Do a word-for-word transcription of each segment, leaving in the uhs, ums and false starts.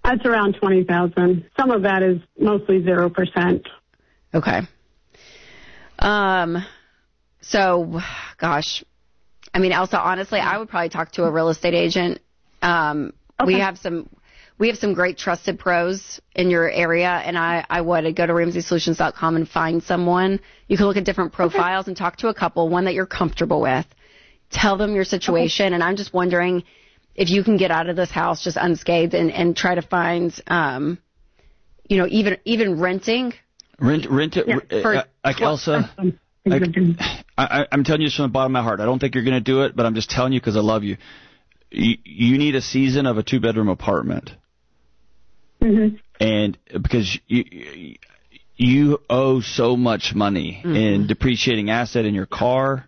That's around twenty thousand dollars. Some of that is mostly zero percent. Okay. Um. So, gosh, I mean, Elsa, honestly, I would probably talk to a real estate agent. Um, okay. We have some, we have some great trusted pros in your area, and I, I would go to Ramsey Solutions dot com and find someone. You can look at different profiles okay. and talk to a couple, one that you're comfortable with. Tell them your situation, okay. and I'm just wondering if you can get out of this house just unscathed and, and try to find, um, you know, even even renting. Rent, rent it, yeah, for, uh, like well, Elsa. Like, I, I'm telling you this from the bottom of my heart. I don't think you're going to do it, but I'm just telling you because I love you. you. You need a season of a two-bedroom apartment. Mm-hmm. And because you you owe so much money mm-hmm. in depreciating asset in your car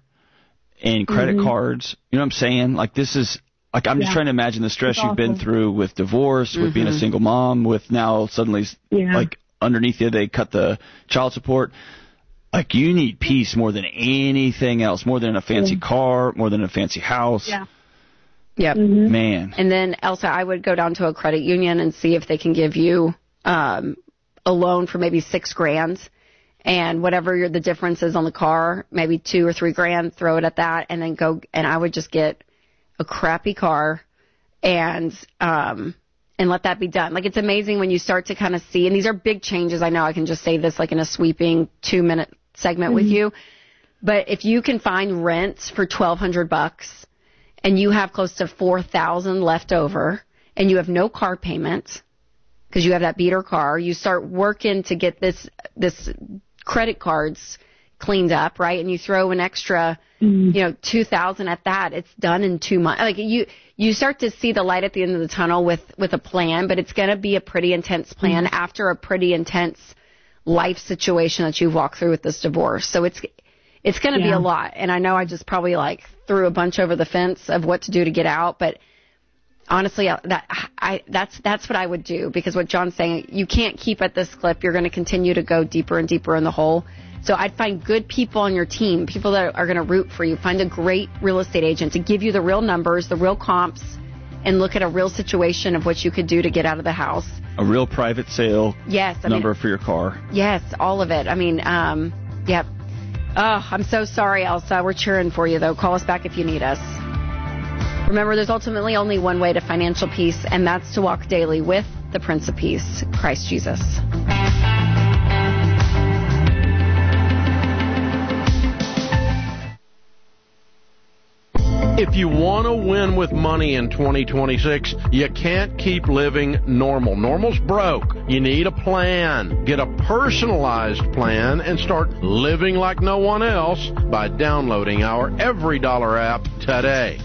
and credit mm-hmm. cards. You know what I'm saying? Like this is like I'm yeah. just trying to imagine the stress it's you've awful. been through with divorce, mm-hmm. with being a single mom, with now suddenly yeah. like underneath you they cut the child support. Like, you need peace more than anything else, more than a fancy yeah. car, more than a fancy house. Yeah. Yep. Mm-hmm. Man. And then, Elsa, I would go down to a credit union and see if they can give you um, a loan for maybe six grand. And whatever your, the difference is on the car, maybe two or three grand, throw it at that, and then go. And I would just get a crappy car and um, and let that be done. Like, it's amazing when you start to kind of see, and these are big changes. I know I can just say this like in a sweeping two-minute segment mm-hmm. with you, but if you can find rents for twelve hundred bucks and you have close to four thousand left over and you have no car payment because you have that beater car, you start working to get this this credit cards cleaned up, right? And you throw an extra, mm-hmm. you know, two thousand at that. It's done in two months. Like you, you start to see the light at the end of the tunnel with with a plan, but it's going to be a pretty intense plan mm-hmm. after a pretty intense life situation that you've walked through with this divorce. So it's it's going to yeah. be a lot. And I know I just probably like threw a bunch over the fence of what to do to get out, but honestly, that I that's that's what I would do, because what John's saying, you can't keep at this clip. You're going to continue to go deeper and deeper in the hole. So I'd find good people on your team, people that are going to root for you. Find a great real estate agent to give you the real numbers, the real comps, and look at a real situation of what you could do to get out of the house. A real private sale yes, I number mean, for your car. Yes, all of it. I mean, um, yep. Oh, I'm so sorry, Elsa. We're cheering for you, though. Call us back if you need us. Remember, there's ultimately only one way to financial peace, and that's to walk daily with the Prince of Peace, Christ Jesus. If you want to win with money in twenty twenty-six, you can't keep living normal. Normal's broke. You need a plan. Get a personalized plan and start living like no one else by downloading our Every Dollar app today.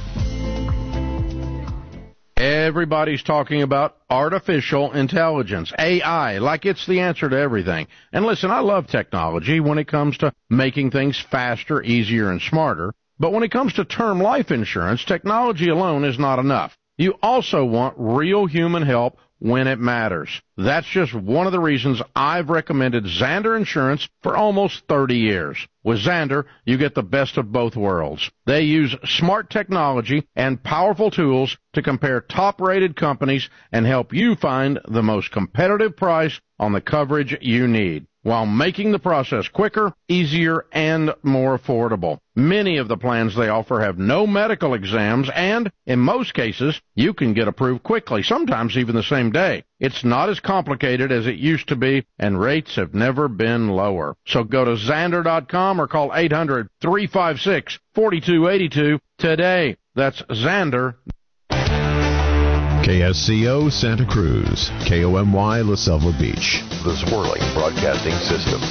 Everybody's talking about artificial intelligence, A I, like it's the answer to everything. And listen, I love technology when it comes to making things faster, easier, and smarter. But when it comes to term life insurance, technology alone is not enough. You also want real human help when it matters. That's just one of the reasons I've recommended Zander Insurance for almost thirty years. With Zander, you get the best of both worlds. They use smart technology and powerful tools to compare top-rated companies and help you find the most competitive price on the coverage you need, while making the process quicker, easier, and more affordable. Many of the plans they offer have no medical exams, and in most cases, you can get approved quickly, sometimes even the same day. It's not as complicated as it used to be, and rates have never been lower. So go to Zander dot com or call eight hundred, three five six, four two eight two today. That's Zander. K S C O Santa Cruz, K O M Y La Selva Beach, the Swirling Broadcasting System.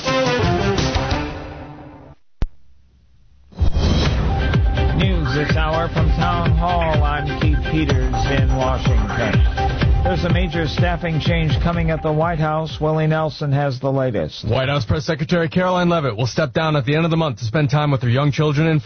News this hour from Town Hall. I'm Keith Peters in Washington. There's a major staffing change coming at the White House. Willie Nelson has the latest. White House Press Secretary Caroline Leavitt will step down at the end of the month to spend time with her young children and family.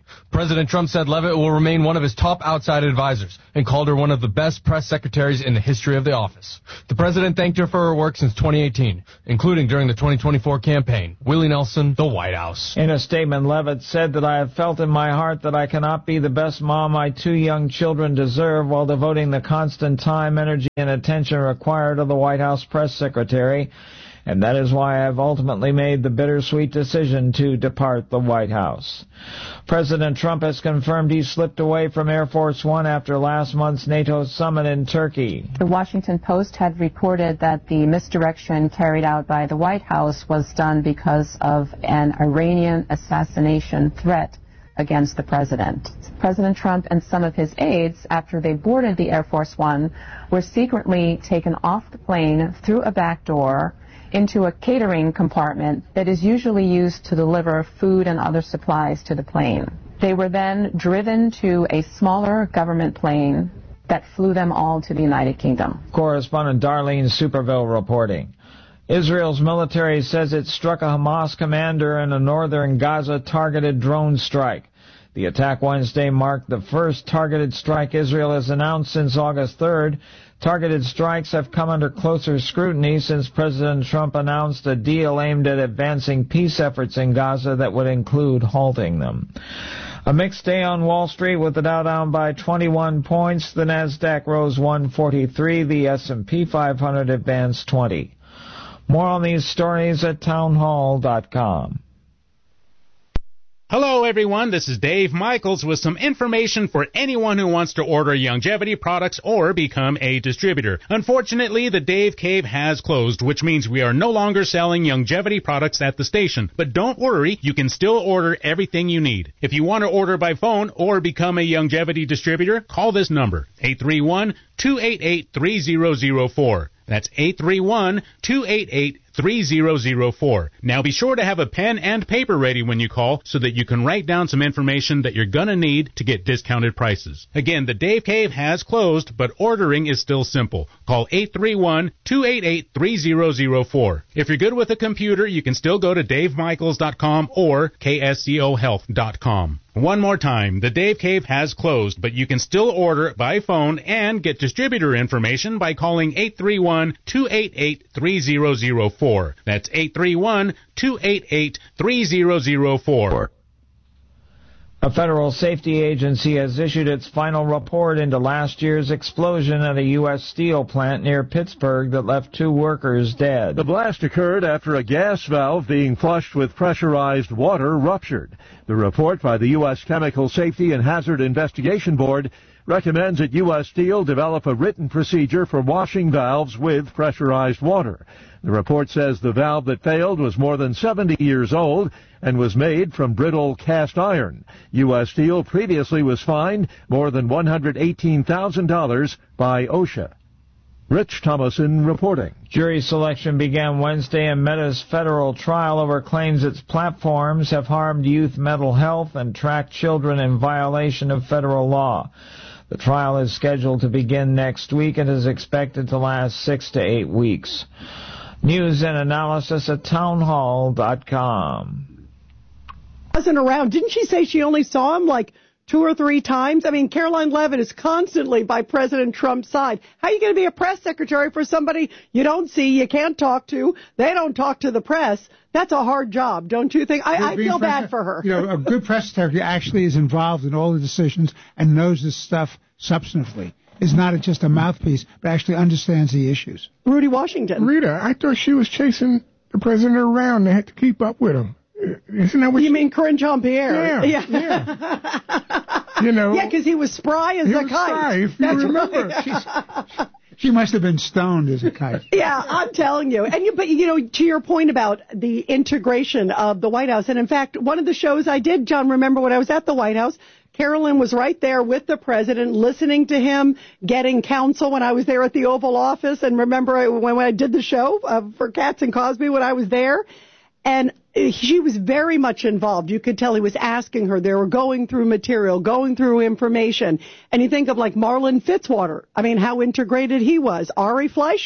President Trump said Leavitt will remain one of his top outside advisors and called her one of the best press secretaries in the history of the office. The president thanked her for her work since twenty eighteen, including during the twenty twenty-four campaign. Willie Nelson, The White House. In a statement, Leavitt said that I have felt in my heart that I cannot be the best mom my two young children deserve while devoting the constant time, energy, and attention required of the White House press secretary. And that is why I have ultimately made the bittersweet decision to depart the White House. President Trump has confirmed he slipped away from Air Force One after last month's NATO summit in Turkey. The Washington Post had reported that the misdirection carried out by the White House was done because of an Iranian assassination threat against the president. President Trump and some of his aides, after they boarded the Air Force One, were secretly taken off the plane through a back door into a catering compartment that is usually used to deliver food and other supplies to the plane. They were then driven to a smaller government plane that flew them all to the United Kingdom. Correspondent Darlene Superville reporting. Israel's military says it struck a Hamas commander in a northern Gaza targeted drone strike. The attack Wednesday marked the first targeted strike Israel has announced since August third. Targeted strikes have come under closer scrutiny since President Trump announced a deal aimed at advancing peace efforts in Gaza that would include halting them. A mixed day on Wall Street with the Dow down by twenty-one points. The Nasdaq rose one forty-three. The S and P five hundred advanced twenty. More on these stories at townhall dot com. Hello, everyone. This is Dave Michaels with some information for anyone who wants to order Youngevity products or become a distributor. Unfortunately, the Dave Cave has closed, which means we are no longer selling Youngevity products at the station. But don't worry, you can still order everything you need. If you want to order by phone or become a Youngevity distributor, call this number, eight three one, two eight eight, three zero zero four. That's eight three one, two eight eight, three zero zero four. Now be sure to have a pen and paper ready when you call so that you can write down some information that you're going to need to get discounted prices. Again, the Dave Cave has closed, but ordering is still simple. Call eight three one, two eight eight, three zero zero four. If you're good with a computer, you can still go to dave michaels dot com or k s c o health dot com. One more time, the Dave Cave has closed, but you can still order by phone and get distributor information by calling eight three one, two eight eight, three zero zero four. That's eight three one, two eight eight, three zero zero four. A federal safety agency has issued its final report into last year's explosion at a U S steel plant near Pittsburgh that left two workers dead. The blast occurred after a gas valve being flushed with pressurized water ruptured. The report by the U S Chemical Safety and Hazard Investigation Board recommends that U S Steel develop a written procedure for washing valves with pressurized water. The report says the valve that failed was more than seventy years old and was made from brittle cast iron. U S Steel previously was fined more than one hundred eighteen thousand dollars by OSHA. Rich Thomason reporting. Jury selection began Wednesday in Meta's federal trial over claims its platforms have harmed youth mental health and tracked children in violation of federal law. The trial is scheduled to begin next week and is expected to last six to eight weeks. News and analysis at townhall dot com. Wasn't around. Didn't she say she only saw him like two or three times? I mean, Caroline Leavitt is constantly by President Trump's side. How are you going to be a press secretary for somebody you don't see, you can't talk to, they don't talk to the press? That's a hard job, don't you think? I, I feel bad for her. You know, a good press secretary actually is involved in all the decisions and knows this stuff substantively. Is not just a mouthpiece, but actually understands the issues. Rudy Washington. Rita, I thought she was chasing the president around. They had to keep up with him. Isn't that what you she... mean? Corinne Jean-Pierre? Yeah, yeah. yeah. You know, yeah, because he was spry as he a was kite. Spry, if you That's remember. Right. She must have been stoned as a kite. Yeah, I'm telling you. And you, but you know, to your point about the integration of the White House, and in fact, one of the shows I did, John, remember when I was at the White House, Carolyn was right there with the president, listening to him, getting counsel when I was there at the Oval Office. And remember when I did the show uh, for Katz and Cosby when I was there? And she was very much involved. You could tell he was asking her. They were going through material, going through information. And you think of like Marlon Fitzwater. I mean, how integrated he was. Ari Fleischer,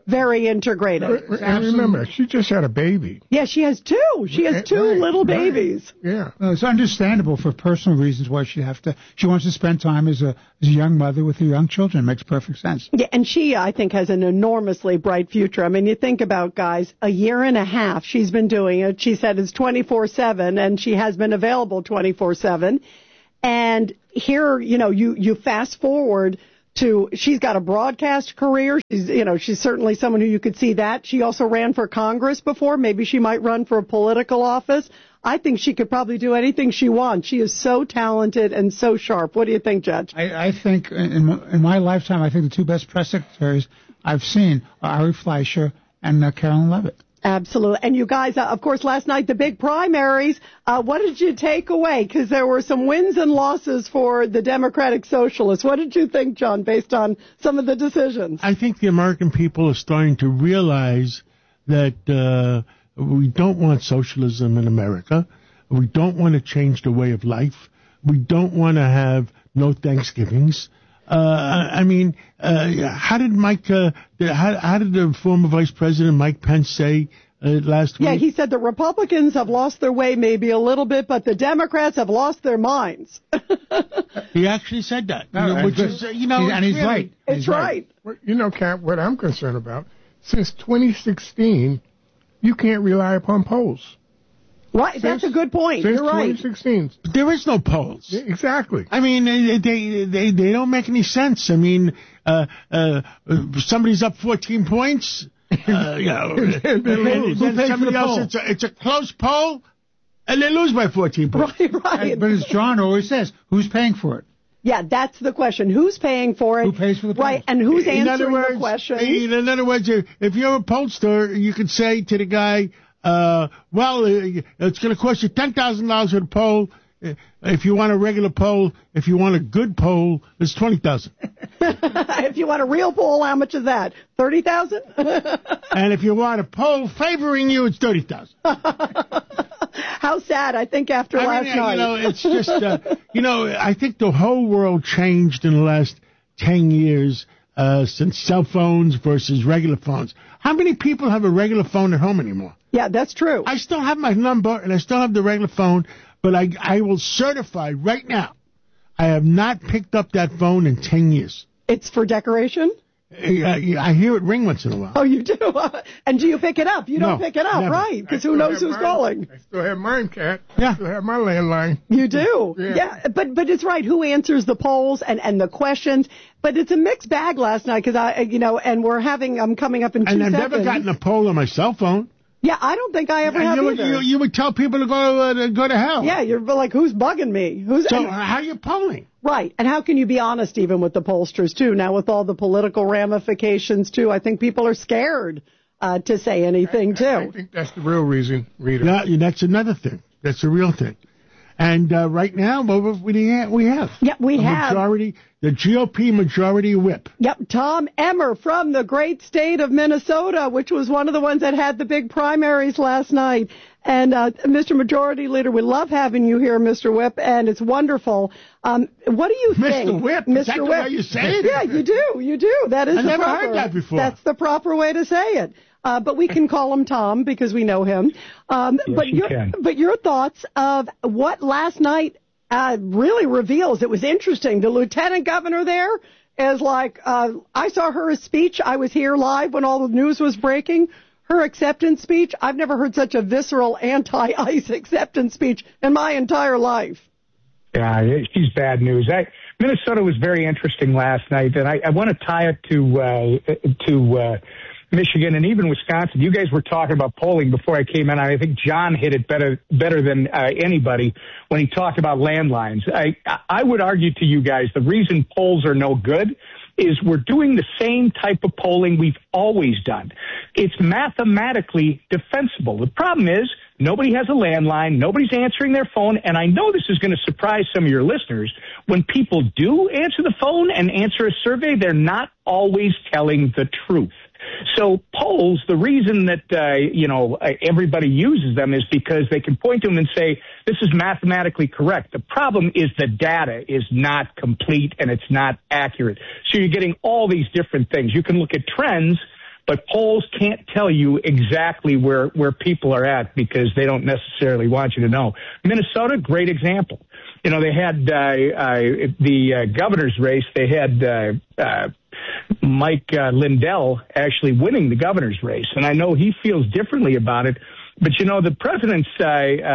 very integrated. And remember, she just had a baby. Yeah, she has two. She has two right, little right. babies. Yeah. Well, it's understandable for personal reasons why she have to. She wants to spend time as a, as a young mother with her young children. It makes perfect sense. Yeah, and she, I think, has an enormously bright future. I mean, you think about, guys, a year and a half she's been doing it. She said it's twenty-four seven, and she has been available twenty-four seven. And here, you know, you, you fast forward to, she's got a broadcast career. She's, you know, she's certainly someone who you could see that. She also ran for Congress before. Maybe she might run for a political office. I think she could probably do anything she wants. She is so talented and so sharp. What do you think, Judge? I, I think in, in my lifetime, I think the two best press secretaries I've seen are Ari Fleischer and uh, Carolyn Levitt. Absolutely. And you guys, uh, of course, last night, the big primaries, uh, what did you take away? Because there were some wins and losses for the Democratic Socialists. What did you think, John, based on some of the decisions? I think the American people are starting to realize that uh, we don't want socialism in America. We don't want to change the way of life. We don't want to have no Thanksgivings. Uh, I mean, uh, how did Mike, uh, how, how did the former Vice President Mike Pence say uh, last week? Yeah, he said the Republicans have lost their way maybe a little bit, but the Democrats have lost their minds. He actually said that, No, you know, which but- is, uh, you know, and he's really- right. It's He's right. Well, you know, Cap, what I'm concerned about, since twenty sixteen, you can't rely upon polls. Right, that's a good point. Since You're right. twenty sixteen. There is no polls. Yeah, exactly. I mean, they, they they they don't make any sense. I mean, uh, uh, somebody's up fourteen points. Uh, you know, And they lose. then Who pays for somebody the else. poll? It's a, it's a close poll, and they lose by fourteen points. Right, right. But as John always says, who's paying for it? Yeah, that's the question. Who's paying for it? Who pays for the polls? Right, and who's In other answering words, the question? In other words, if if you're a pollster, you could say to the guy, uh, well, uh, it's going to cost you ten thousand dollars for the poll. Uh, If you want a regular poll, if you want a good poll, it's twenty thousand dollars. If you want a real poll, how much is that? thirty thousand dollars? And if you want a poll favoring you, it's thirty thousand dollars. How sad, I think, after I last mean, night. you know, it's just, uh, you know, I think the whole world changed in the last ten years uh, since cell phones versus regular phones. How many people have a regular phone at home anymore? Yeah, that's true. I still have my number, and I still have the regular phone, but I, I will certify right now, I have not picked up that phone in ten years. It's for decoration? I, I hear it ring once in a while. Oh, you do? And do you pick it up? You don't No, pick it up, never. right? Because I who still knows have who's mine. calling? I still have mine, Cat. Yeah. I still have my landline. You do? Yeah. Yeah, but but it's right. Who answers the polls and, and the questions? But it's a mixed bag last night because I, you know, and we're having, I'm coming up in two And I've seconds. never gotten a poll on my cell phone. Yeah, I don't think I ever And have you, would, either. you, you would tell people to go uh, to go to hell. Yeah, you're like, who's bugging me? Who's So and- how are you polling? Right. And how can you be honest even with the pollsters, too? Now, with all the political ramifications, too, I think people are scared uh, to say anything, too. I think that's the real reason, Rita. Yeah, that's another thing. That's the real thing. And uh, right now, what we we have? Yeah, we a have. majority, the G O P majority whip. Yep, Tom Emmer from the great state of Minnesota, which was one of the ones that had the big primaries last night. And uh, Mister Majority Leader, we love having you here, Mister Whip, and it's wonderful. Um, what do you think, Mister Whip? Is that the way you say it? Yeah, you do, you do. That is I the never proper, heard that before. That's the proper way to say it. Uh, but we can call him Tom because we know him. Um, Yes, but you your can. but your thoughts of what last night uh, really reveals. It was interesting. The lieutenant governor there is like, uh, I saw her speech. I was here live when all the news was breaking. Her acceptance speech, I've never heard such a visceral anti-ICE acceptance speech in my entire life. Yeah, she's bad news. I, Minnesota was very interesting last night, and I, I want to tie it to uh, to uh, Michigan and even Wisconsin. You guys were talking about polling before I came in. I think John hit it better better than uh, anybody when he talked about landlines. I I would argue to you guys the reason polls are no good is we're doing the same type of polling we've always done. It's mathematically defensible. The problem is nobody has a landline, nobody's answering their phone, and I know this is going to surprise some of your listeners. When people do answer the phone and answer a survey, they're not always telling the truth. So polls, the reason that, uh, you know, everybody uses them is because they can point to them and say, this is mathematically correct. The problem is the data is not complete and it's not accurate. So you're getting all these different things. You can look at trends, But polls can't tell you exactly where, where people are at because they don't necessarily want you to know. Minnesota, great example. You know, they had uh, uh, the uh, governor's race. They had uh, uh, Mike uh, Lindell actually winning the governor's race. And I know he feels differently about it. But, you know, the president's uh,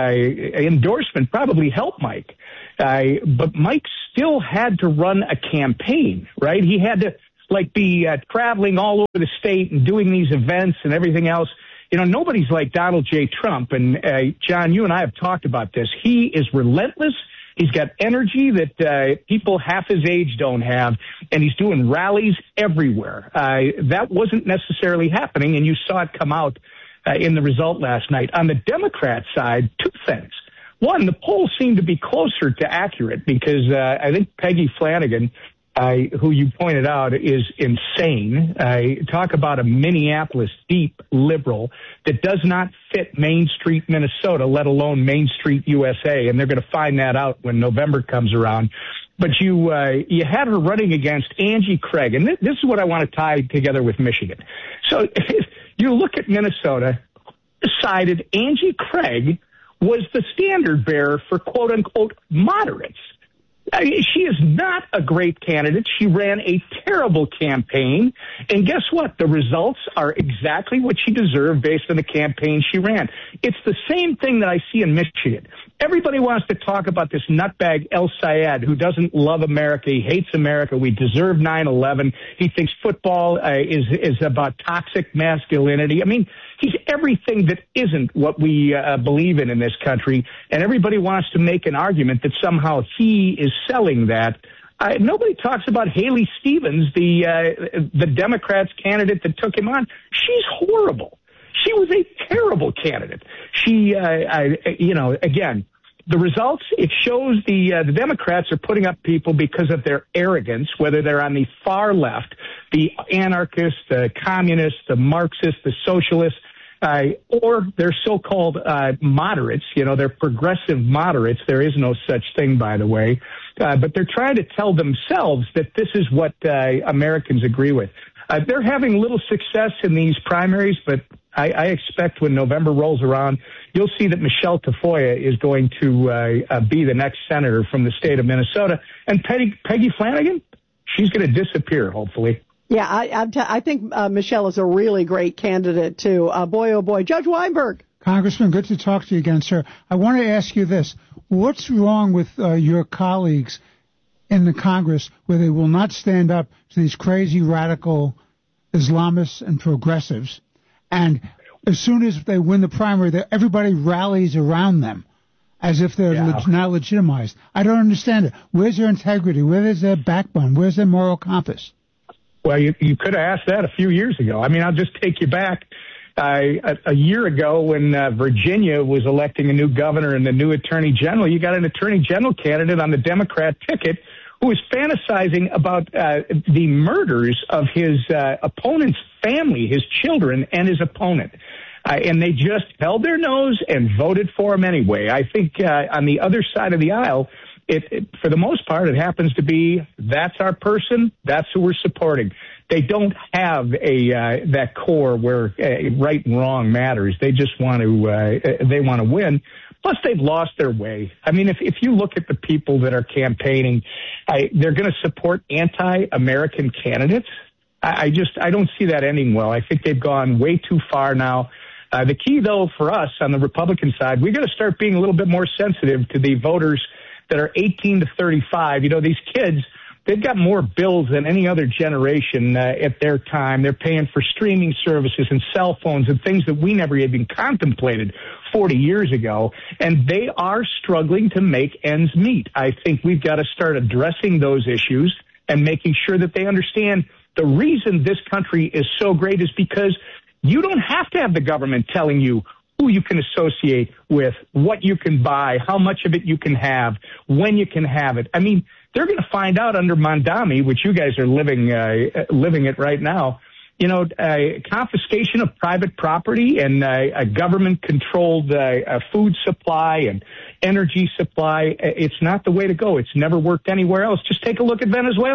uh, endorsement probably helped Mike. Uh, but Mike still had to run a campaign, right? He had to, like, be uh, traveling all over the state and doing these events and everything else. You know, nobody's like Donald J. Trump. And, uh, John, you and I have talked about this. He is relentless. He's got energy that uh, people half his age don't have, and he's doing rallies everywhere. Uh, that wasn't necessarily happening, and you saw it come out uh, in the result last night. On the Democrat side, two things. One, the polls seem to be closer to accurate because uh, I think Peggy Flanagan, uh, who you pointed out, is insane. Uh, talk about a Minneapolis deep liberal that does not fit Main Street, Minnesota, let alone Main Street, U S A, and they're going to find that out when November comes around. But you uh, you had her running against Angie Craig, and th- this is what I want to tie together with Michigan. So if you look at Minnesota, decided Angie Craig was the standard bearer for quote-unquote moderates. I mean, she is not a great candidate. She ran a terrible campaign. And guess what? The results are exactly what she deserved based on the campaign she ran. It's the same thing that I see in Michigan. Everybody wants to talk about this nutbag El Sayed who doesn't love America. He hates America. We deserve nine eleven. He thinks football uh, is, is about toxic masculinity. I mean, he's everything that isn't what we uh, believe in in this country, and everybody wants to make an argument that somehow he is selling that. Uh, nobody talks about Haley Stevens, the uh, the Democrats candidate that took him on. She's horrible. She was a terrible candidate. She, uh, I, you know, again, the results, it shows the uh, the Democrats are putting up people because of their arrogance, whether they're on the far left, the anarchists, the communists, the Marxists, the socialists, uh, or they're so-called uh, moderates. You know, they're progressive moderates. There is no such thing, by the way. Uh, but they're trying to tell themselves that this is what uh, Americans agree with. Uh, they're having little success in these primaries, but I, I expect when November rolls around, you'll see that Michelle Tafoya is going to uh, uh, be the next senator from the state of Minnesota. And Peggy, Peggy Flanagan, she's going to disappear, hopefully. Yeah, I, I, t- I think uh, Michelle is a really great candidate, too. Uh, boy, oh, boy. Judge Weinberg. Congressman, good to talk to you again, sir. I want to ask you this. What's wrong with uh, your colleagues in the Congress where they will not stand up to these crazy radical Islamists and progressives, and as soon as they win the primary, everybody rallies around them as if they're yeah. leg- now legitimized? I don't understand it. Where's their integrity? Where's their backbone? Where's their moral compass? Well, you, you could have asked that a few years ago. I mean, I'll just take you back uh, a, a year ago when uh, Virginia was electing a new governor and the new attorney general. You got an attorney general candidate on the Democrat ticket who was fantasizing about uh, the murders of his uh, opponent's family, his children, and his opponent. Uh, and they just held their nose and voted for him anyway. I think uh, on the other side of the aisle, it, it, for the most part, it happens to be that's our person, that's who we're supporting. They don't have a uh, that core where uh, right and wrong matters. They just want to uh, they want to win. Plus, they've lost their way. I mean, if if you look at the people that are campaigning, I, they're going to support anti-American candidates. I, I just I don't see that ending well. I think they've gone way too far now. Uh, the key, though, for us on the Republican side, we got to start being a little bit more sensitive to the voters that are eighteen to thirty-five. You know, these kids, they've got more bills than any other generation uh, at their time. They're paying for streaming services and cell phones and things that we never even contemplated forty years ago, and they are struggling to make ends meet. I think we've got to start addressing those issues and making sure that they understand the reason this country is so great is because you don't have to have the government telling you who you can associate with, what you can buy, how much of it you can have, when you can have it. I mean, they're going to find out under Mondami, which you guys are living uh, living it right now, you know, uh, confiscation of private property and uh, a government-controlled uh, food supply and energy supply. It's not the way to go. It's never worked anywhere else. Just take a look at Venezuela.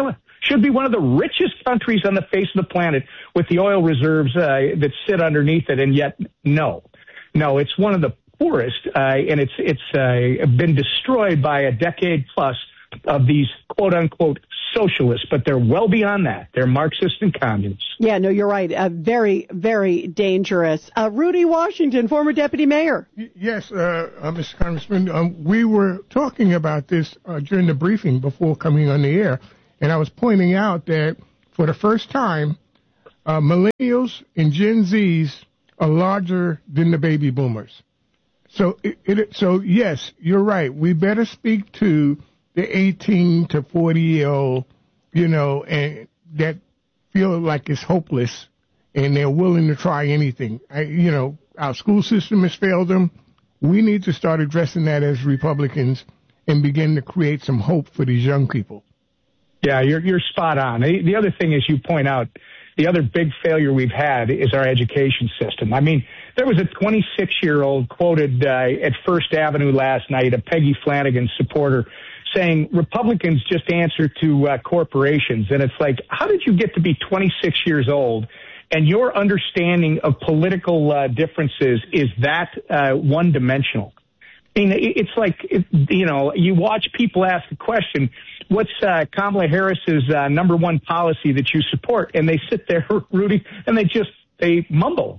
should be one of the richest countries on the face of the planet with the oil reserves uh, that sit underneath it, and yet no. No, it's one of the poorest, uh, and it's it's uh, been destroyed by a decade plus of these quote-unquote socialists, but they're well beyond that. They're Marxists and communists. Yeah, no, you're right. Uh, very, very dangerous. Uh, Rudy Washington, former deputy mayor. Yes, uh, uh, Mister Congressman, um, we were talking about this uh, during the briefing before coming on the air, and I was pointing out that for the first time, uh, millennials and Gen Zs are larger than the baby boomers. So, it, it, so yes, you're right. We better speak to the eighteen to forty year old, you know, and that feel like it's hopeless and they're willing to try anything. I, you know, our school system has failed them. We need to start addressing that as Republicans and begin to create some hope for these young people. Yeah, you're you're spot on. The other thing is, you point out, the other big failure we've had is our education system. I mean, there was a twenty-six-year-old quoted uh, at First Avenue last night, a Peggy Flanagan supporter, saying Republicans just answer to uh, corporations. And it's like, how did you get to be twenty-six years old and your understanding of political uh, differences is that uh, one-dimensional? I mean, it's like, it, you know, you watch people ask the question, what's uh, Kamala Harris's uh, number one policy that you support? And they sit there, Rudy, and they just, they mumble.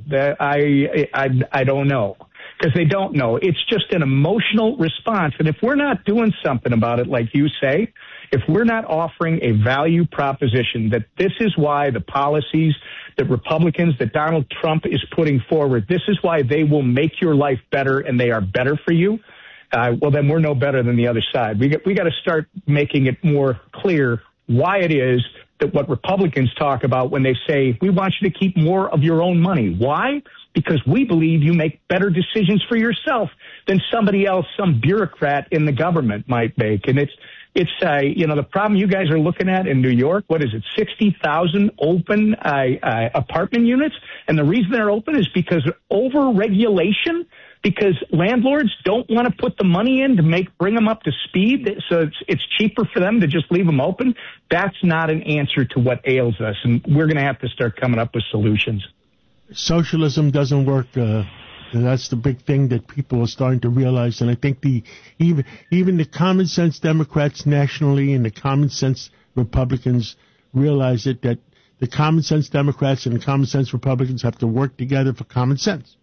I, I, I don't know. Because they don't know. It's just an emotional response. And if we're not doing something about it, like you say, if we're not offering a value proposition that this is why the policies that Republicans, that Donald Trump is putting forward, this is why they will make your life better and they are better for you, uh, well, then we're no better than the other side. We got, we got to start making it more clear why it is that what Republicans talk about when they say, we want you to keep more of your own money. Why? Because we believe you make better decisions for yourself than somebody else, some bureaucrat in the government might make. And it's, it's, uh, you know, the problem you guys are looking at in New York, what is it, sixty thousand open uh, uh, apartment units? And the reason they're open is because of over-regulation, because landlords don't want to put the money in to make, bring them up to speed. So it's, it's cheaper for them to just leave them open. That's not an answer to what ails us. And we're going to have to start coming up with solutions. Socialism doesn't work. Uh, that's the big thing that people are starting to realize, and I think the even even the common sense Democrats nationally and the common sense Republicans realize it, that the common sense Democrats and the common sense Republicans have to work together for common sense.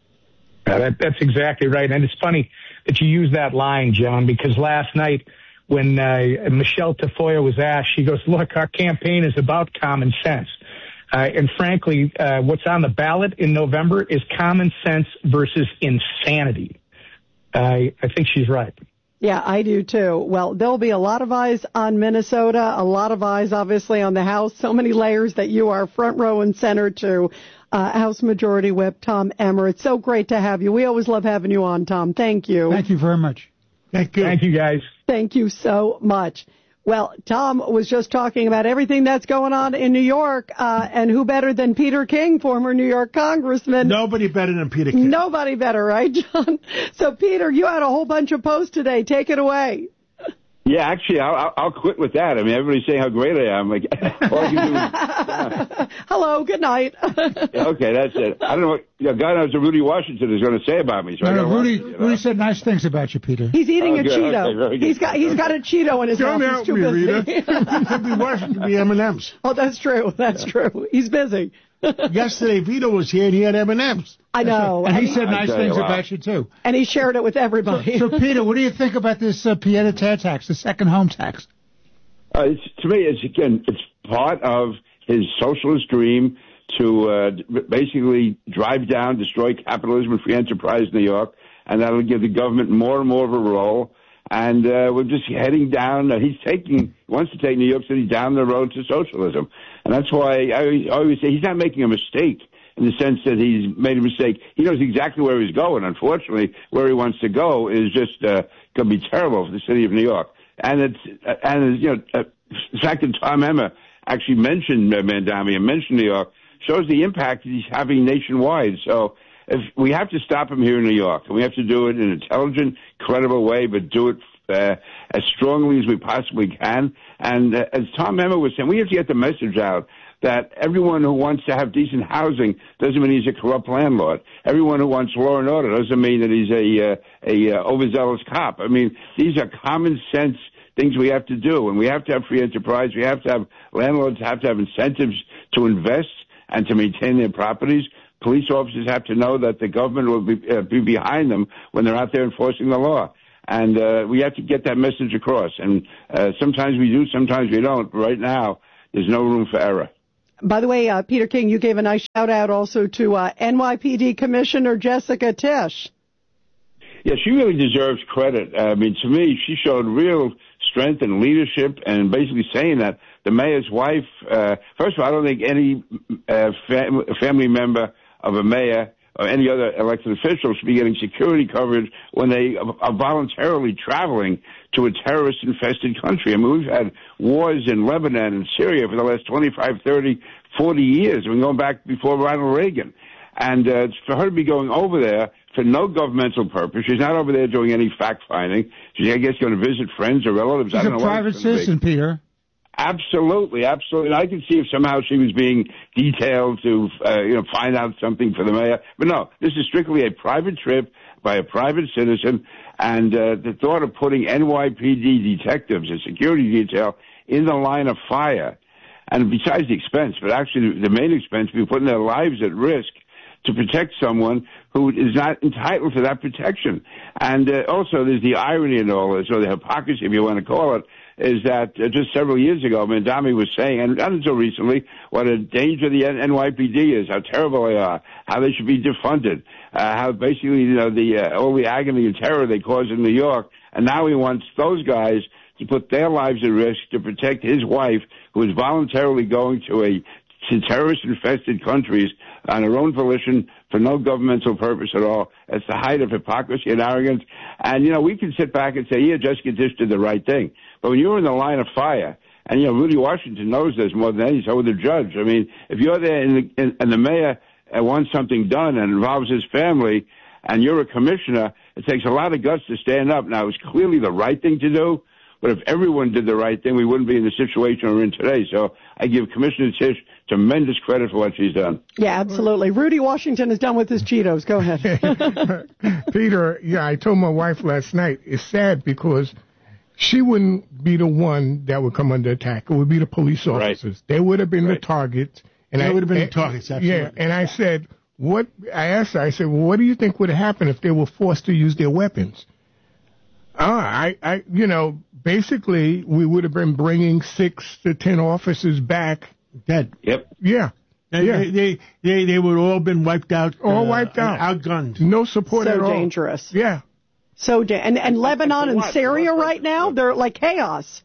Yeah, that, that's exactly right, and it's funny that you use that line, John, because last night when uh, Michelle Tafoya was asked, she goes, "Look, our campaign is about common sense." Uh, and frankly, uh, what's on the ballot in November is common sense versus insanity. Uh, I think she's right. Yeah, I do too. Well, there'll be a lot of eyes on Minnesota, a lot of eyes obviously on the House, so many layers that you are front row and center to. Uh, House Majority Whip Tom Emmer. It's so great to have you. We always love having you on, Tom. Thank you. Thank you very much. Thank you. Thank you, guys. Thank you so much. Well, Tom was just talking about everything that's going on in New York, uh, and who better than Peter King, former New York congressman. Nobody better than Peter King. Nobody better, right, John? So, Peter, you had a whole bunch of posts today. Take it away. Yeah, actually, I'll, I'll quit with that. I mean, everybody's saying how great I am. Like, all I can do is, yeah. Hello, good night. Yeah, okay, that's it. I don't know what you know, God knows what Rudy Washington is going to say about me. So no, I no, Rudy, watch, you know? Rudy said nice things about you, Peter. He's eating oh, a good. Cheeto. Okay, he's got he's got a Cheeto in his Don't mouth. help He's too me, busy. Rita. Washington be M and M's. Oh, that's true. That's yeah. true. He's busy. Yesterday, Vito was here and he had M and M's. I know. And, and he, he said nice things you, wow. about you, too. And he shared it with everybody. So, so Peter, what do you think about this uh, pied-à-terre tax, the second home tax? Uh, it's, to me, it's again, it's part of his socialist dream to uh, basically drive down, destroy capitalism and free enterprise in New York, and that'll give the government more and more of a role. And uh, we're just heading down. Uh, he's taking, he wants to take New York City down the road to socialism, and that's why I always, I always say he's not making a mistake in the sense that he's made a mistake. He knows exactly where he's going. Unfortunately, where he wants to go is just uh, going to be terrible for the city of New York. And it's, uh, and you know, uh, the fact that Tom Emmer actually mentioned uh, Mandami and mentioned New York shows the impact that he's having nationwide. So if we have to stop him here in New York, and we have to do it in an intelligent, credible way, but do it uh, as strongly as we possibly can. And uh, as Tom Emmer was saying, we have to get the message out that everyone who wants to have decent housing doesn't mean he's a corrupt landlord. Everyone who wants law and order doesn't mean that he's a, uh, a uh, overzealous cop. I mean, these are common sense things we have to do, and we have to have free enterprise. We have to have landlords have to have incentives to invest and to maintain their properties. Police officers have to know that the government will be, uh, be behind them when they're out there enforcing the law. And uh, we have to get that message across. And uh, sometimes we do, sometimes we don't. But right now, there's no room for error. By the way, uh, Peter King, you gave a nice shout-out also to uh, N Y P D Commissioner Jessica Tisch. Yeah, she really deserves credit. I mean, to me, she showed real strength and leadership, and basically saying that the mayor's wife, uh, first of all, I don't think any uh, fam- family member of a mayor or any other elected official should be getting security coverage when they are voluntarily traveling to a terrorist-infested country. I mean, we've had wars in Lebanon and Syria for the last twenty-five, thirty, forty years. I mean, going back before Ronald Reagan. And uh, for her to be going over there for no governmental purpose, she's not over there doing any fact-finding. She's, I guess, going to visit friends or relatives. She's I don't a know private citizen, Peter. Absolutely, absolutely. And I can see if somehow she was being detailed to, uh, you know, find out something for the mayor. But no, this is strictly a private trip by a private citizen. And uh, the thought of putting N Y P D detectives, a security detail, in the line of fire, and besides the expense, but actually the main expense, be putting their lives at risk to protect someone who is not entitled to that protection. And uh, also there's the irony in all this, or the hypocrisy, if you want to call it, is that uh, just several years ago, Mandami was saying, and not until recently, what a danger the N Y P D is, how terrible they are, how they should be defunded, uh, how basically, you know, the uh, all the agony and terror they cause in New York. And now he wants those guys to put their lives at risk to protect his wife, who is voluntarily going to a to terrorist-infested countries on her own volition for no governmental purpose at all. It's the height of hypocrisy and arrogance. And, you know, we can sit back and say, yeah, Jessica Tisch did the right thing. But when you're in the line of fire, and, you know, Rudy Washington knows this more than any, so would the judge. I mean, if you're there in the, in, and the mayor wants something done and involves his family, and you're a commissioner, it takes a lot of guts to stand up. Now, it's clearly the right thing to do, but if everyone did the right thing, we wouldn't be in the situation we're in today. So I give Commissioner Tisch tremendous credit for what she's done. Yeah, absolutely. Rudy Washington is done with his Cheetos. Go ahead. Peter, yeah, I told my wife last night, it's sad because she wouldn't be the one that would come under attack. It would be the police officers. Right. They would have been right. the targets. And they I, would have been and, the targets, absolutely. Yeah, and I said, what? I asked her, I said, well, what do you think would happen if they were forced to use their weapons? Uh, I, I, you know, basically, we would have been bringing six to ten officers back. Dead. Yep. Yeah. They, yeah. They, they, they, they would all been wiped out. All uh, wiped out. Outgunned. No support so at all. So dangerous. Yeah. So, da- and, and Lebanon and Syria right now, they're like chaos.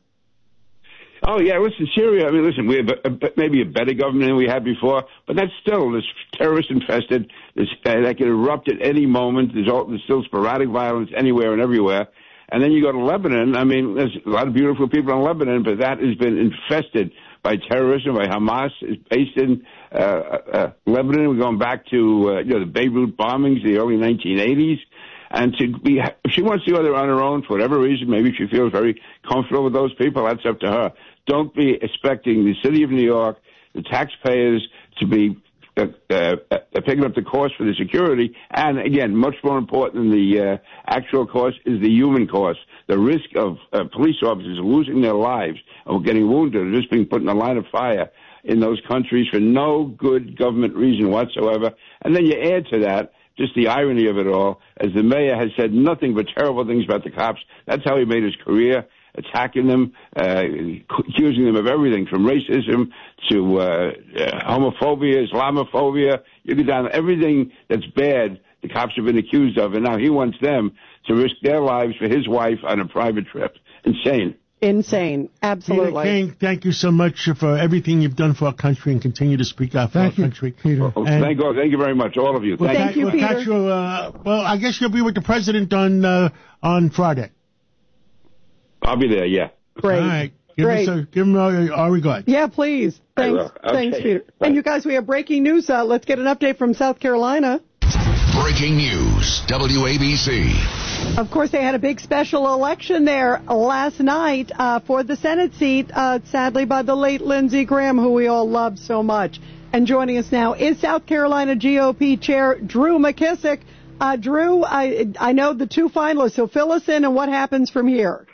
Oh, yeah, listen, Syria, I mean, listen, we have a, a, maybe a better government than we had before, but that's still this terrorist-infested, this, uh, that can erupt at any moment. There's, all, there's still sporadic violence anywhere and everywhere. And then you go to Lebanon. I mean, there's a lot of beautiful people in Lebanon, but that has been infested by terrorism, by Hamas. It's based in uh, uh, Lebanon. We're going back to uh, you know the Beirut bombings, the early nineteen eighties. And to be, if she wants to go there on her own for whatever reason, maybe she feels very comfortable with those people. That's up to her. Don't be expecting the city of New York, the taxpayers, to be uh, uh, uh, picking up the cost for the security. And again, much more important than the uh, actual cost is the human cost. The risk of uh, police officers losing their lives or getting wounded or just being put in a line of fire in those countries for no good government reason whatsoever. And then you add to that just the irony of it all, as the mayor has said nothing but terrible things about the cops. That's how he made his career, attacking them, uh, accusing them of everything from racism to uh, uh, homophobia, Islamophobia. You get down everything that's bad the cops have been accused of, and now he wants them to risk their lives for his wife on a private trip. Insane. Insane. Absolutely. Peter King, thank you so much for everything you've done for our country and continue to speak out for thank our you, country. Peter. Well, thank God. Thank you very much, all of you. We'll Thank, thank you, we'll Peter. Catch you, uh, well, I guess you'll be with the president on uh, on Friday. I'll be there, yeah. Great. All right. Give, Great. Us a, give him our, our regards. Yeah, please. Thanks. Okay. Thanks, Peter. And you guys, we have breaking news. Uh, let's get an update from South Carolina. Breaking news, W A B C. Of course, they had a big special election there last night uh, for the Senate seat, uh, sadly by the late Lindsey Graham, who we all love so much. And joining us now is South Carolina G O P Chair Drew McKissick. Uh, Drew, I, I know the two finalists, so fill us in on what happens from here.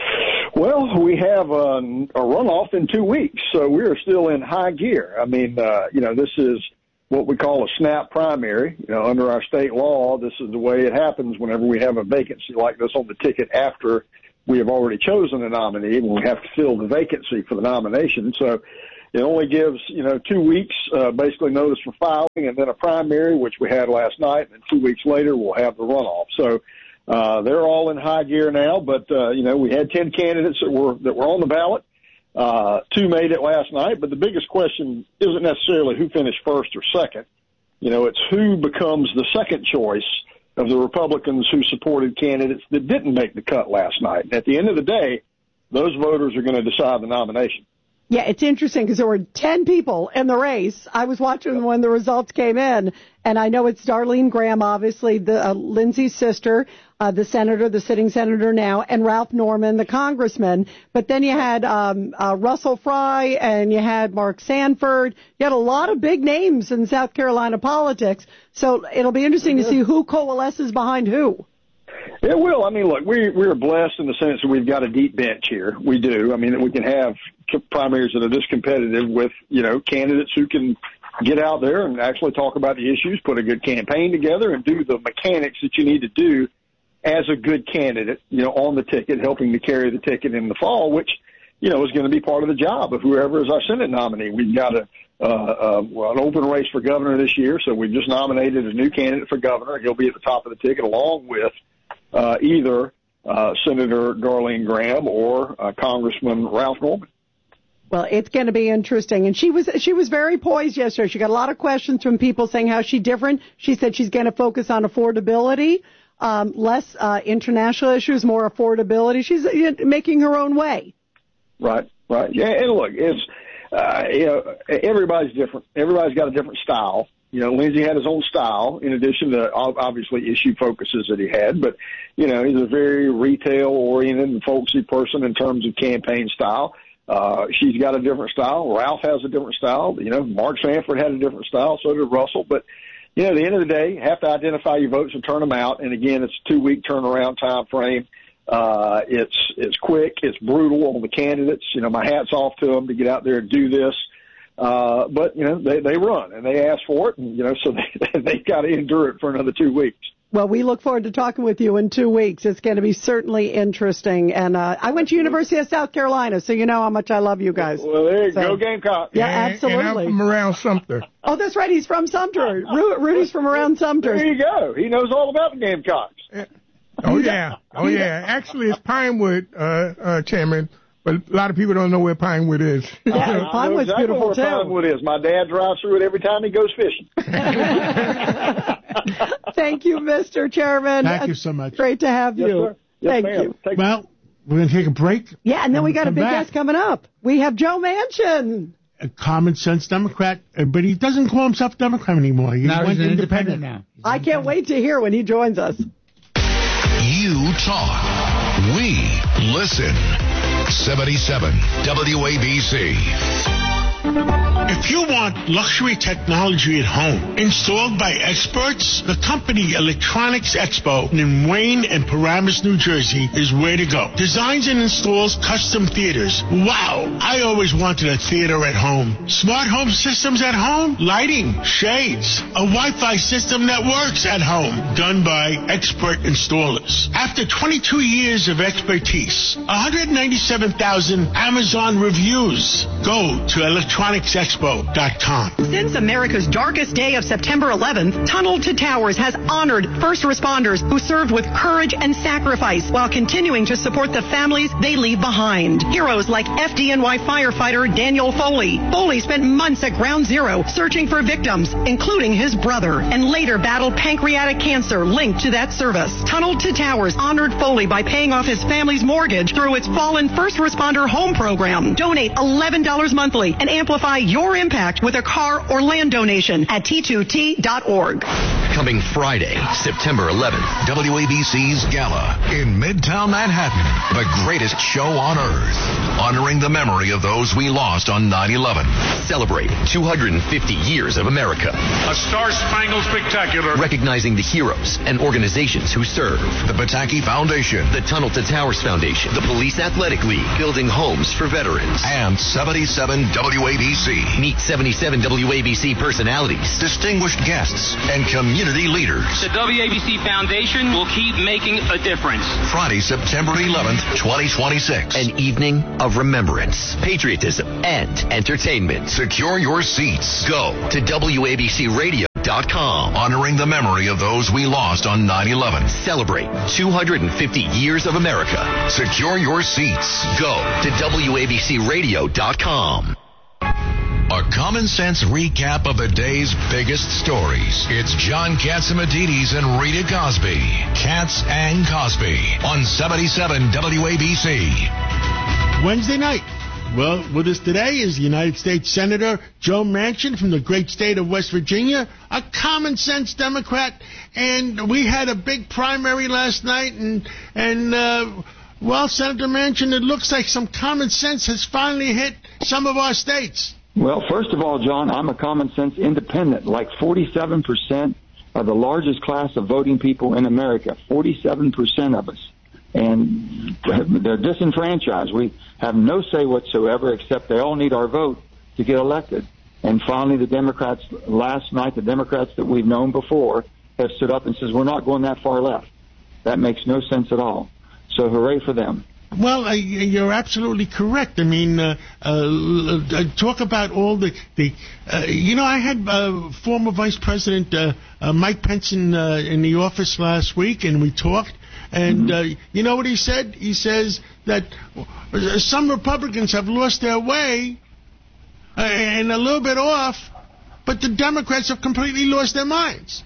Well, we have a, a runoff in two weeks, so we're still in high gear. I mean, uh, you know, this is what we call a snap primary. You know, under our state law, this is the way it happens whenever we have a vacancy like this on the ticket after we have already chosen a nominee, when we have to fill the vacancy for the nomination. So it only gives, you know, two weeks, uh, basically notice for filing, and then a primary, which we had last night, and then two weeks later we'll have the runoff. So uh, they're all in high gear now, but, uh, you know, we had ten candidates that were that were on the ballot. Uh, two made it last night, but the biggest question isn't necessarily who finished first or second. You know, it's who becomes the second choice of the Republicans who supported candidates that didn't make the cut last night. And at the end of the day, those voters are going to decide the nomination. Yeah, it's interesting because there were ten people in the race. I was watching when the results came in, and I know it's Darlene Graham, obviously, the uh, Lindsey's sister, uh, the senator, the sitting senator now, and Ralph Norman, the congressman. But then you had um, uh, Russell Fry, and you had Mark Sanford. You had a lot of big names in South Carolina politics. So it'll be interesting to see who coalesces behind who. It will. I mean, look, we we're blessed in the sense that we've got a deep bench here. We do. I mean, that we can have primaries that are this competitive with, you know, candidates who can get out there and actually talk about the issues, put a good campaign together, and do the mechanics that you need to do as a good candidate, you know, on the ticket, helping to carry the ticket in the fall, which, you know, is going to be part of the job of whoever is our Senate nominee. We've got a uh, uh, well, an open race for governor this year, so we've just nominated a new candidate for governor. He'll be at the top of the ticket along with Uh, either uh, Senator Darlene Graham or uh, Congressman Ralph Norman. Well, it's going to be interesting. And she was she was very poised yesterday. She got a lot of questions from people saying how she's different. She said she's going to focus on affordability, um, less uh, international issues, more affordability. She's uh, making her own way. Right, right. Yeah, and look, it's uh, you know, everybody's different. Everybody's got a different style. You know, Lindsey had his own style in addition to obviously issue focuses that he had. But, you know, he's a very retail-oriented and folksy person in terms of campaign style. Uh, she's got a different style. Ralph has a different style. You know, Mark Sanford had a different style. So did Russell. But, you know, at the end of the day, you have to identify your votes and turn them out. And, again, it's a two-week turnaround time frame. Uh, it's it's quick. It's brutal on the candidates. You know, my hat's off to them to get out there and do this. Uh, but, you know, they, they run and they ask for it, and, you know, so they, they've got to endure it for another two weeks. Well, we look forward to talking with you in two weeks. It's going to be certainly interesting. And uh, I went to University of South Carolina, so you know how much I love you guys. Well, there you so, go, Gamecock. Yeah, and, absolutely. And I'm from around Sumter. Oh, that's right. He's from Sumter. Ru- Rudy's from around Sumter. There you go. He knows all about the Gamecocks. Oh, yeah. Oh, yeah. Actually, it's Pinewood, uh, uh, Chairman. But a lot of people don't know where Pinewood is. Yeah, uh, Pinewood's exactly beautiful, where too. Pinewood is. My dad drives through it every time he goes fishing. Thank you, Mister Chairman. Thank you so much. Great to have yes, you. Sir. Yes, Thank ma'am. you. Take well, we're going to take a break. Yeah, and then we got a big back. guest coming up. We have Joe Manchin. A common sense Democrat, uh, but he doesn't call himself Democrat anymore. He now went he's an independent. independent now. I can't wait to hear when he joins us. You talk. We listen. seventy-seven W A B C. If you want luxury technology at home installed by experts, the company Electronics Expo in Wayne and Paramus, New Jersey is where to go. Designs and installs custom theaters. Wow! I always wanted a theater at home. Smart home systems at home, lighting, shades, a Wi-Fi system that works at home. Done by expert installers. After twenty-two years of expertise, one hundred ninety-seven thousand Amazon reviews. Go to electronics expo dot com. Since America's darkest day of September eleventh, Tunnel to Towers has honored first responders who served with courage and sacrifice while continuing to support the families they leave behind. Heroes like F D N Y firefighter Daniel Foley. Foley spent months at Ground Zero searching for victims, including his brother, and later battled pancreatic cancer linked to that service. Tunnel to Towers honored Foley by paying off his family's mortgage through its Fallen First Responder Home Program. Donate eleven dollars monthly and amplify your impact with a car or land donation at T two T dot org. Coming Friday, September eleventh, W A B C's Gala in Midtown Manhattan. The greatest show on earth. Honoring the memory of those we lost on nine eleven. Celebrating two hundred fifty years of America. A star-spangled spectacular. Recognizing the heroes and organizations who serve. The Pataki Foundation. The Tunnel to Towers Foundation. The Police Athletic League. Building homes for veterans. And seventy-seven W A B C. Meet seventy-seven W A B C personalities, distinguished guests, and community leaders. The W A B C Foundation will keep making a difference. Friday, September eleventh, twenty twenty-six. An evening of remembrance, patriotism, and entertainment. Secure your seats. Go to W A B C radio dot com. Honoring the memory of those we lost on nine eleven. Celebrate two hundred fifty years of America. Secure your seats. Go to W A B C radio dot com. A common sense recap of the day's biggest stories. It's John Catsimatidis and Rita Cosby. Katz and Cosby on seventy-seven W A B C. Wednesday night. Well, with us today is the United States Senator Joe Manchin from the great state of West Virginia, a common sense Democrat. And we had a big primary last night, and, and uh, well, Senator Manchin, it looks like some common sense has finally hit some of our states. Well, first of all, John, I'm a common sense independent, like forty-seven percent of the largest class of voting people in America, forty-seven percent of us. And they're disenfranchised. We have no say whatsoever, except they all need our vote to get elected. And finally, the Democrats, last night, the Democrats that we've known before have stood up and says, we're not going that far left. That makes no sense at all. So hooray for them. Well, uh, you're absolutely correct. I mean, uh, uh, talk about all the, the uh, you know, I had uh, former Vice President uh, uh, Mike Pence in, uh, in the office last week, and we talked. And uh, you know what he said? He says that some Republicans have lost their way uh, and a little bit off, but the Democrats have completely lost their minds.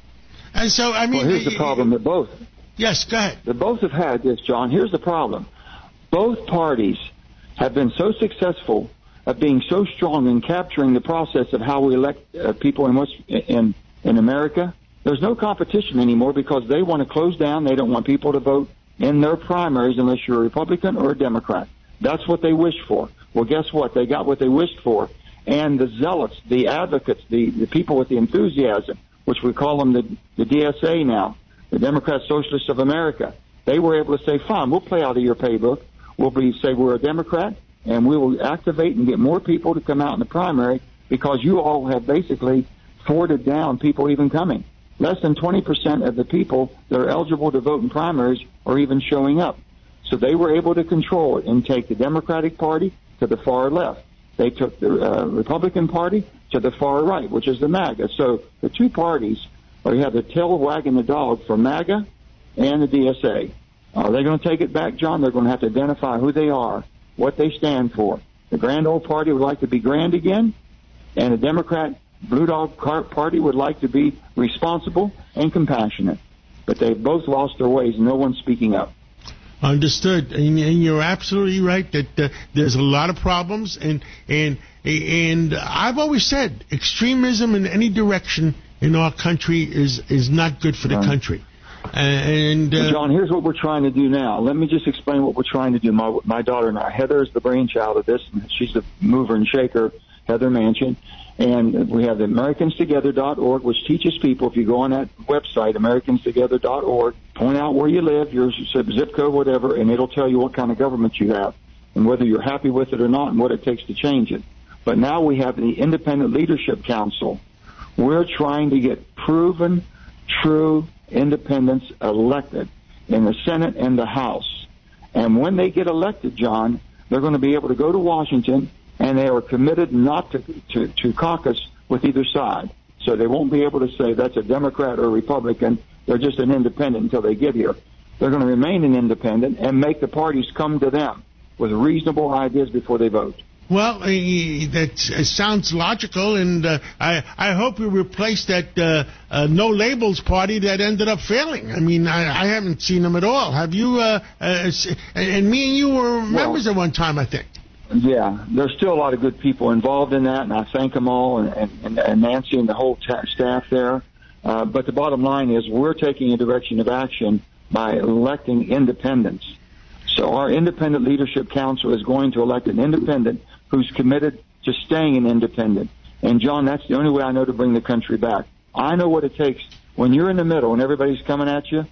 And so, I mean... Well, here's the problem. They're both... Yes, go ahead. They both have had this, John. Here's the problem. Both parties have been so successful at being so strong in capturing the process of how we elect uh, people in, West, in, in America. There's no competition anymore because they want to close down. They don't want people to vote in their primaries unless you're a Republican or a Democrat. That's what they wish for. Well, guess what? They got what they wished for. And the zealots, the advocates, the, the people with the enthusiasm, which we call them the, the D S A now, the Democrat Socialists of America, they were able to say, fine, we'll play out of your playbook. We'll be say we're a Democrat, and we will activate and get more people to come out in the primary because you all have basically thwarted down people even coming. Less than twenty percent of the people that are eligible to vote in primaries are even showing up. So they were able to control it and take the Democratic Party to the far left. They took the uh, Republican Party to the far right, which is the MAGA. So the two parties, or you have the tail wagging the dog for MAGA and the D S A. Are they going to take it back, John? They're going to have to identify who they are, what they stand for. The Grand Old Party would like to be grand again, and the Democrat Blue Dog Party would like to be responsible and compassionate. But they've both lost their ways, and no one's speaking up. Understood. And, and you're absolutely right that uh, there's a lot of problems. And, and, and I've always said extremism in any direction in our country is, is not good for the right. country. And uh, John, here's what we're trying to do now. Let me just explain what we're trying to do. My, my daughter and I, Heather is the brainchild of this. And she's the mover and shaker, Heather Manchin. And we have the Americans Together dot org, which teaches people, if you go on that website, Americans Together dot org, point out where you live, your zip code, whatever, and it'll tell you what kind of government you have and whether you're happy with it or not and what it takes to change it. But now we have the Independent Leadership Council. We're trying to get proven, true independents elected in the Senate and the House. And when they get elected, John, they're going to be able to go to Washington, and they are committed not to, to, to caucus with either side. So they won't be able to say that's a Democrat or a Republican. They're just an independent until they get here. They're going to remain an independent and make the parties come to them with reasonable ideas before they vote. Well, uh, that uh, sounds logical, and uh, I, I hope we replace that uh, uh, No Labels party that ended up failing. I mean, I, I haven't seen them at all. Have you? Uh, uh, and me and you were members well, at one time, I think. Yeah, there's still a lot of good people involved in that, and I thank them all, and, and, and Nancy and the whole ta- staff there. Uh, but the bottom line is we're taking a direction of action by electing independents. So our independent leadership council is going to elect an independent who's committed to staying an independent. And, John, that's the only way I know to bring the country back. I know what it takes. When you're in the middle and everybody's coming at you,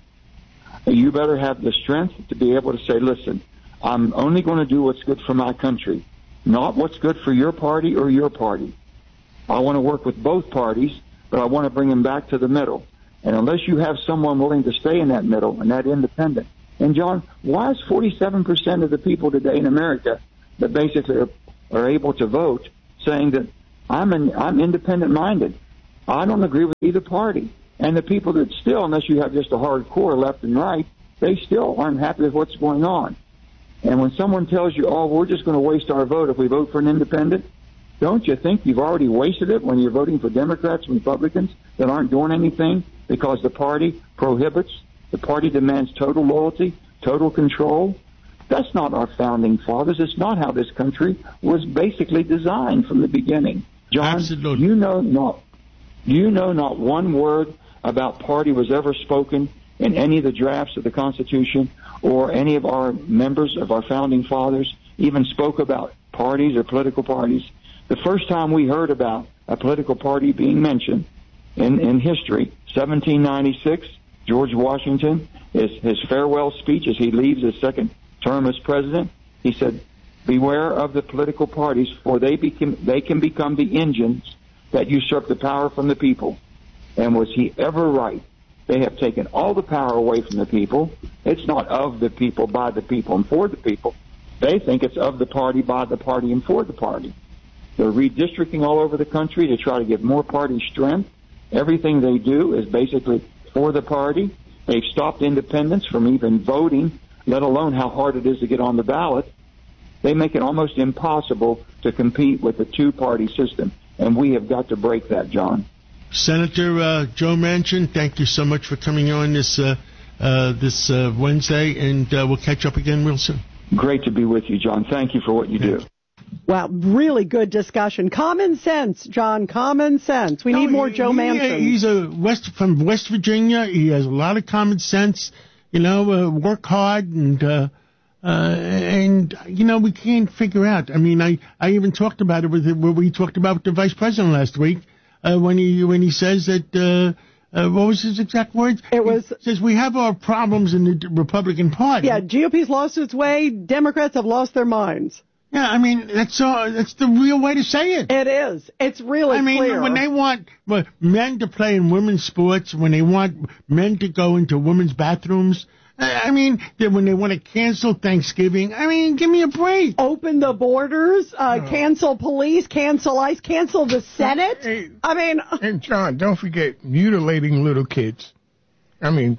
you better have the strength to be able to say, listen, I'm only going to do what's good for my country, not what's good for your party or your party. I want to work with both parties, but I want to bring them back to the middle. And unless you have someone willing to stay in that middle and that independent. And, John, why is forty-seven percent of the people today in America that basically are, are able to vote saying that I'm an, I'm independent-minded? I don't agree with either party. And the people that still, unless you have just a hardcore left and right, they still aren't happy with what's going on. And when someone tells you, oh, we're just going to waste our vote if we vote for an independent, don't you think you've already wasted it when you're voting for Democrats and Republicans that aren't doing anything because the party prohibits, the party demands total loyalty, total control? That's not our founding fathers. It's not how this country was basically designed from the beginning. John, Absolutely. you know not, you know not one word about party was ever spoken in any of the drafts of the Constitution, or any of our members of our founding fathers even spoke about parties or political parties. The first time we heard about a political party being mentioned in, in history, seventeen ninety-six, George Washington, his, his farewell speech as he leaves his second term as president, he said, beware of the political parties, for they, become, they can become the engines that usurp the power from the people. And was he ever right? They have taken all the power away from the people. It's not of the people, by the people, and for the people. They think it's of the party, by the party, and for the party. They're redistricting all over the country to try to give more party strength. Everything they do is basically for the party. They've stopped independents from even voting, let alone how hard it is to get on the ballot. They make it almost impossible to compete with the two-party system, and we have got to break that, John. Senator uh, Joe Manchin, thank you so much for coming on this uh, uh, this uh, Wednesday, and uh, we'll catch up again real soon. Great to be with you, John. Thank you for what you yeah. do. Wow, really good discussion. Common sense, John, common sense. We no, need more Joe he, Manchin. He's a West from West Virginia. He has a lot of common sense. You know, uh, work hard and... Uh, Uh, and, you know, we can't figure out. I mean, I, I even talked about it with what we talked about with the vice president last week uh, when he when he says that, uh, uh, what was his exact words? It was... He says we have our problems in the Republican Party. Yeah, G O P's lost its way. Democrats have lost their minds. Yeah, I mean, that's uh, that's the real way to say it. It is. It's really I mean, clear. when they want well, men to play in women's sports, when they want men to go into women's bathrooms... I mean, when they want to cancel Thanksgiving, I mean, give me a break. Open the borders, uh, no. cancel police, cancel ICE, cancel the Senate. Hey, I mean... And, John, don't forget mutilating little kids. I mean,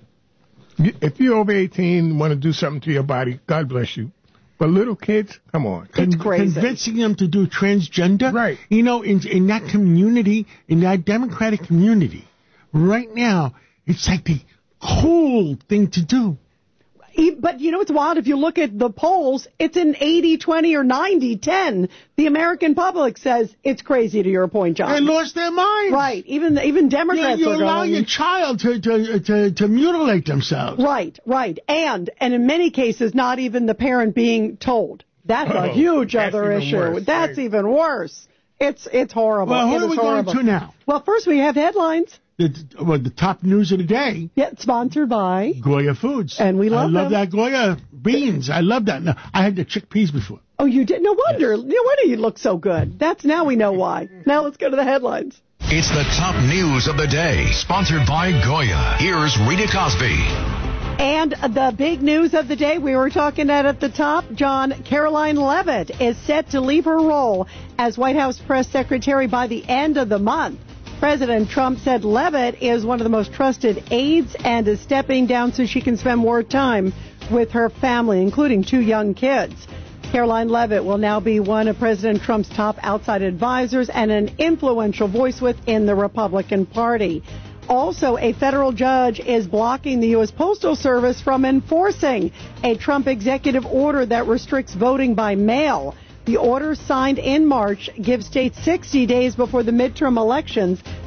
if you're over eighteen and want to do something to your body, God bless you. But little kids, come on. It's Con- crazy. Convincing them to do transgender. Right. You know, in, in that community, in that Democratic community, right now, it's like the cool thing to do. But, you know, it's wild. If you look at the polls, it's an eighty twenty or ninety ten. The American public says it's crazy, to your point, John. They lost their minds. Right. Even even Democrats you, you are allow going... your child to, to, to, to mutilate themselves. Right, right. And, and in many cases, not even the parent being told. That's oh, a huge that's other issue. Worse, that's right. even worse. It's it's horrible. Well, who it are we horrible. going to now? Well, first we have headlines. The, well, the top news of the day. Yeah, sponsored by Goya Foods. And we love I love them. that Goya beans. I love that. No, I had the chickpeas before. Oh, you did? No wonder. Yes. No wonder you look so good. That's now we know why. Now let's go to the headlines. It's the top news of the day, sponsored by Goya. Here's Rita Cosby. And the big news of the day, we were talking at at the top, John, Caroline Leavitt is set to leave her role as White House press secretary by the end of the month. President Trump said Leavitt is one of the most trusted aides and is stepping down so she can spend more time with her family, including two young kids. Caroline Leavitt will now be one of President Trump's top outside advisors and an influential voice within the Republican Party. Also, a federal judge is blocking the U S Postal Service from enforcing a Trump executive order that restricts voting by mail. The order, signed in March, gives states sixty days before the midterm elections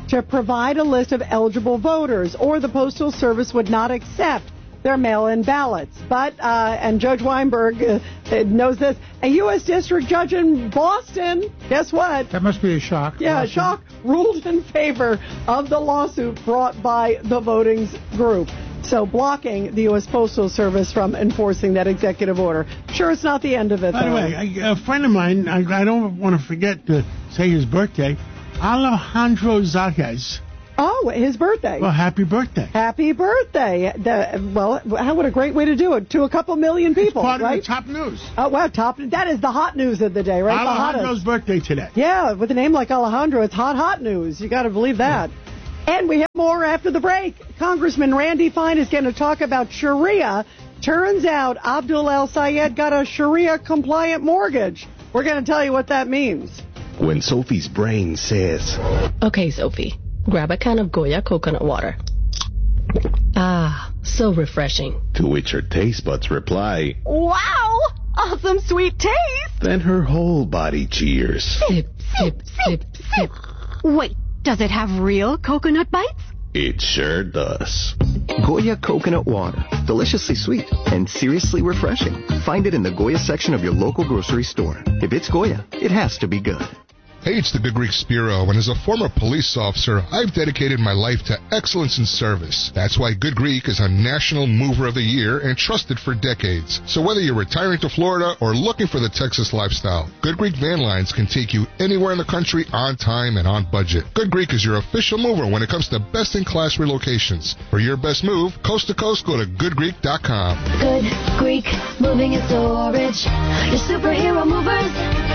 to provide a list of eligible voters, or the Postal Service would not accept their mail-in ballots. But, uh, and Judge Weinberg uh, knows this, a U S district judge in Boston, guess what? That must be a shock. Yeah, Boston. shock, ruled in favor of the lawsuit brought by the voting group. So blocking the U S Postal Service from enforcing that executive order. Sure, it's not the end of it, By though. the way, I, a friend of mine, I, I don't want to forget to say his birthday, Alejandro Zayas. Oh, his birthday. Well, happy birthday. Happy birthday. The, well, how, what a great way to do it. To a couple million people, It's part right? of the top news. Oh, wow, top. That is the hot news of the day, right? The Alejandro's hottest. birthday today. Yeah, with a name like Alejandro, it's hot, hot news. You got to believe that. And we have more after the break. Congressman Randy Fine is going to talk about Sharia. Turns out Abdul El Sayed got a Sharia-compliant mortgage. We're going to tell you what that means. When Sophie's brain says, Okay, Sophie, grab a can of Goya coconut water. Ah, so refreshing. To which her taste buds reply, Wow! Awesome sweet taste! then her whole body cheers. Sip, sip, sip, sip. Wait, does it have real coconut bites? It sure does. Goya coconut water. Deliciously sweet and seriously refreshing. Find it in the Goya section of your local grocery store. If it's Goya, it has to be good. Hey, it's the Good Greek Spiro, and as a former police officer, I've dedicated my life to excellence in service. That's why Good Greek is a National Mover of the Year and trusted for decades. So whether you're retiring to Florida or looking for the Texas lifestyle, Good Greek Van Lines can take you anywhere in the country on time and on budget. Good Greek is your official mover when it comes to best-in-class relocations. For your best move, coast to coast, go to good greek dot com. Good Greek Moving and Storage. Your superhero movers.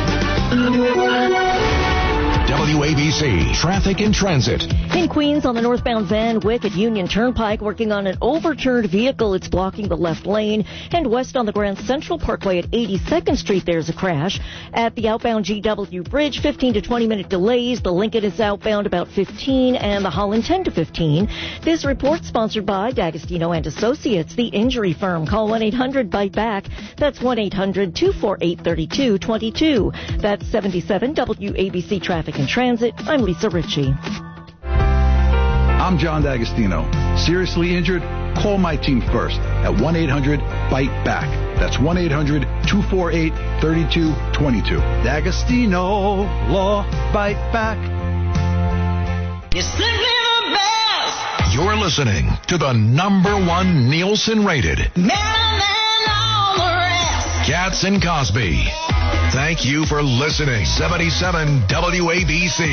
W A B C Traffic and Transit. In Queens on the northbound Van Wyck at Union Turnpike, working on an overturned vehicle. It's blocking the left lane. And west on the Grand Central Parkway at eighty-second Street, there's a crash. At the outbound G W Bridge, fifteen to twenty minute delays. The Lincoln is outbound about fifteen and the Holland ten to fifteen. This report sponsored by D'Agostino and Associates, the injury firm. Call one eight hundred bite back. That's one eight hundred two four eight three two two two. That's seventy-seven W A B C Traffic and Transit. I'm Lisa Ritchie. I'm John D'Agostino. Seriously injured? Call my team first at one eight hundred bite back. That's one eight hundred two four eight three two two two. D'Agostino Law Bite Back. You're simply the best. You're listening to the number one Nielsen rated Better than all the rest. Katz and Cosby. Thank you for listening. seventy-seven W A B C.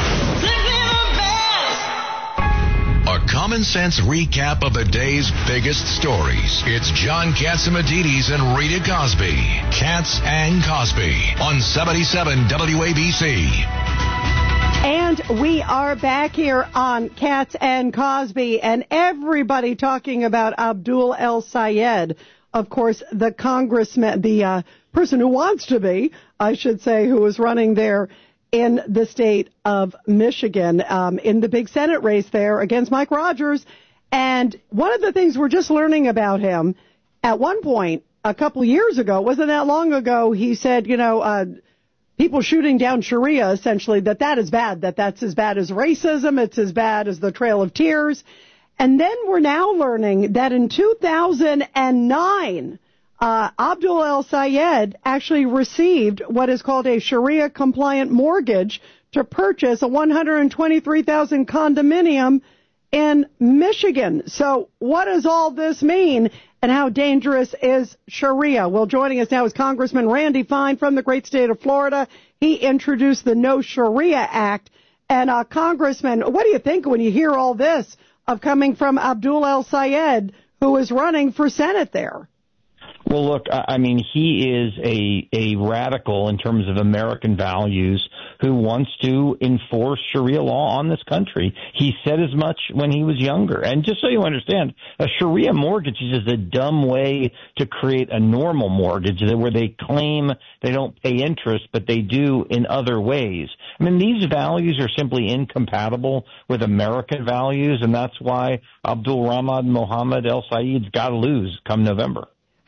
A common sense recap of the day's biggest stories. It's John Catsimatidis and Rita Cosby. Katz and Cosby on seventy-seven W A B C. And we are back here on Katz and Cosby, and everybody talking about Abdul El Sayed. Of course, the congressman, the uh, person who wants to be, I should say, who is running there in the state of Michigan, um, in the big Senate race there against Mike Rogers. And one of the things we're just learning about him, at one point, a couple years ago, wasn't that long ago, he said, you know, uh, people shooting down Sharia, essentially, that that is bad, that that's as bad as racism, it's as bad as the Trail of Tears. And then we're now learning that in two thousand nine, uh, Abdul El Sayed actually received what is called a Sharia-compliant mortgage to purchase a one hundred twenty-three thousand condominium in Michigan. So what does all this mean, and how dangerous is Sharia? Well, joining us now is Congressman Randy Fine from the great state of Florida. He introduced the No Sharia Act. And, uh, Congressman, what do you think when you hear all this of coming from Abdul El Sayed, who is running for Senate there? Well, look, I mean, he is a, a radical in terms of American values who wants to enforce Sharia law on this country. He said as much when he was younger. And just so you understand, a Sharia mortgage is just a dumb way to create a normal mortgage where they claim they don't pay interest, but they do in other ways. I mean, these values are simply incompatible with American values, and that's why Abdul Rahman Mohammed El Sayed's got to lose come November. How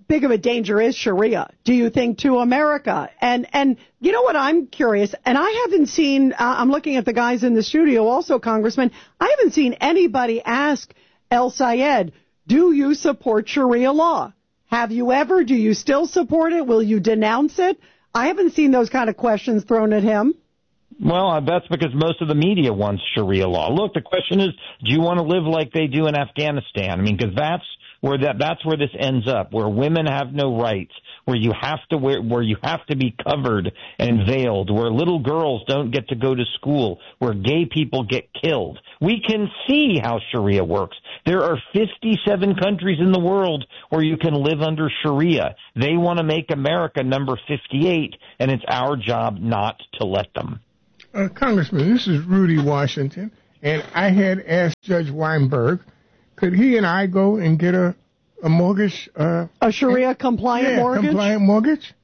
big of a danger is Sharia, do you think, to America? And, and you know what, I'm curious, and I haven't seen, uh, I'm looking at the guys in the studio also, Congressman, I haven't seen anybody ask El Sayed, do you support Sharia law? Have you ever? Do you still support it? Will you denounce it? I haven't seen those kind of questions thrown at him. Well, that's because most of the media wants Sharia law. Look, the question is, do you want to live like they do in Afghanistan? I mean, because that's where that that's where this ends up, where women have no rights, where you have to wear, where you have to be covered and veiled, where little girls don't get to go to school, where gay people get killed. We can see how Sharia works. There are fifty-seven countries in the world where you can live under Sharia. They want to make America number fifty-eight, and it's our job not to let them. Uh, Congressman, this is Rudy Washington, and I had asked Judge Weinberg, could he and I go and get a, a mortgage? Uh, a Sharia-compliant yeah, mortgage? compliant mortgage?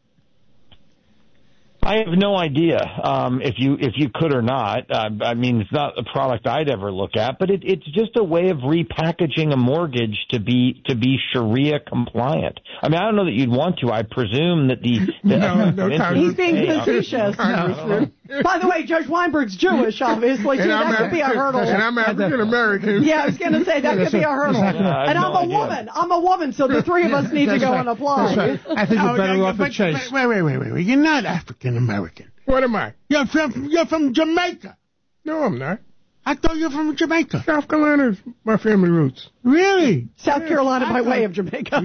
I have no idea um, if you if you could or not. Uh, I mean, it's not a product I'd ever look at, but it, it's just a way of repackaging a mortgage to be to be Sharia compliant. I mean, I don't know that you'd want to. I presume that the, the no, no, he's being facetious. No. By the way, Judge Weinberg's Jewish, obviously, too. That could be a hurdle. And I'm African American. Yeah, I was going to say that could be a hurdle. And I'm a woman. I'm a woman, so the three of us need to go and apply. I think you're better off at Chase. Wait, wait, wait, wait, wait. You're not African American. What am I? You're from you're from Jamaica. No, I'm not. I thought you were from Jamaica. South Carolina's my family roots. Really? South Carolina by way of Jamaica.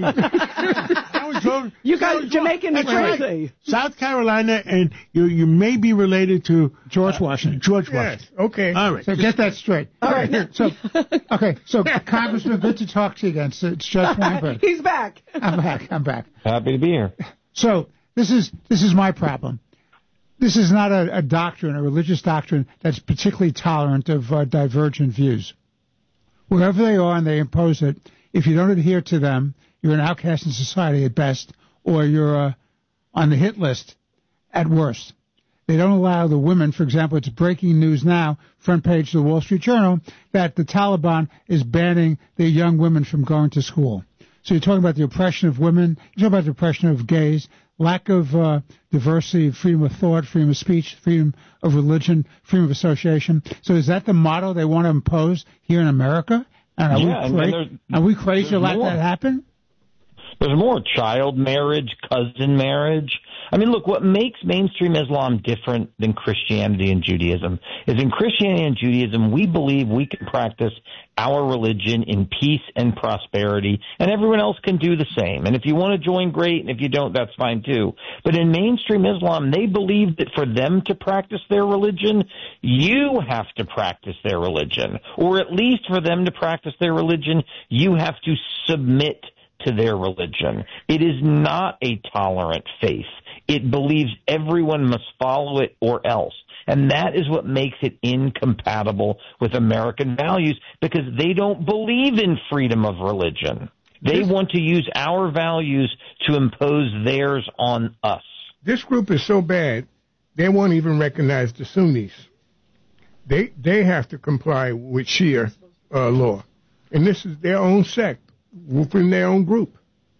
You guys Jamaican New Jersey. Right. South Carolina, and you you may be related to George Washington. George Yes. Washington. Okay. All right. So get that straight. All right. So, okay. So, Congressman, good to talk to you again. So it's Judge Weinberg. He's back. I'm back. I'm back. Happy to be here. So this is this is my problem. This is not a, a doctrine, a religious doctrine that's particularly tolerant of uh, divergent views. Wherever they are and they impose it, if you don't adhere to them, you're an outcast in society at best, or you're uh, on the hit list at worst. They don't allow the women, for example, it's breaking news now, front page of the Wall Street Journal, that the Taliban is banning their young women from going to school. So you're talking about the oppression of women, you're talking about the oppression of gays, lack of uh, diversity, freedom of thought, freedom of speech, freedom of religion, freedom of association. So is that the motto they want to impose here in America? And are, yeah, we, cra- and are we crazy to let more. that happen? There's more child marriage, cousin marriage. I mean, look, what makes mainstream Islam different than Christianity and Judaism is in Christianity and Judaism, we believe we can practice our religion in peace and prosperity, and everyone else can do the same. And if you want to join, great, and if you don't, that's fine too. But in mainstream Islam, they believe that for them to practice their religion, you have to practice their religion. Or at least for them to practice their religion, you have to submit to their religion. It is not a tolerant faith. It believes everyone must follow it or else. And that is what makes it incompatible with American values, because they don't believe in freedom of religion. They this, want to use our values to impose theirs on us. This group is so bad, they won't even recognize the Sunnis. They they have to comply with Shia uh, law. And this is their own sect within their own group.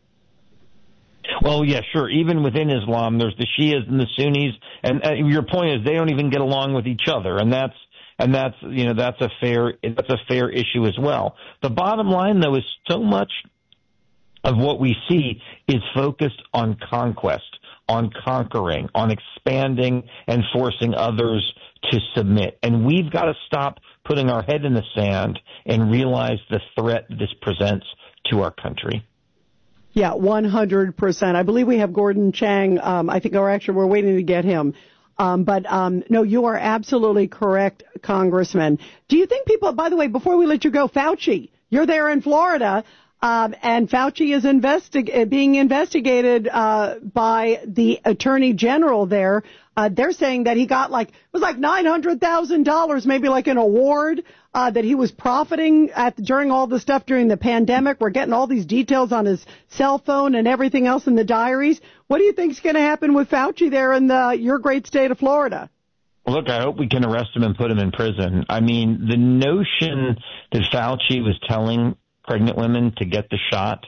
Well, yeah, sure. Even within Islam, there's the Shias and the Sunnis, and uh, your point is they don't even get along with each other, and that's and that's you know that's a fair that's a fair issue as well. The bottom line, though, is so much of what we see is focused on conquest, on conquering, on expanding and forcing others to submit, and we've got to stop putting our head in the sand and realize the threat this presents to our country. Yeah, one hundred percent. I believe we have Gordon Chang. Um, I think, or actually, we're waiting to get him. Um, but, um, no, you are absolutely correct, Congressman. Do you think people, by the way, before we let you go, Fauci, you're there in Florida, um, and Fauci is investi- being investigated uh, by the Attorney General there. Uh, they're saying that he got like, it was like nine hundred thousand dollars, maybe like an award, uh, that he was profiting at during all the stuff during the pandemic. We're getting all these details on his cell phone and everything else in the diaries. What do you think is going to happen with Fauci there in the, your great state of Florida? Look, I hope we can arrest him and put him in prison. I mean, the notion that Fauci was telling pregnant women to get the shot